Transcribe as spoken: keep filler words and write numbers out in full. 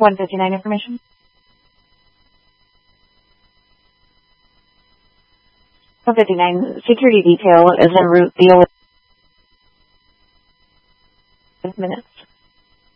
one fifty-nine information. one fifty-nine, security detail is en route. Deal with minutes.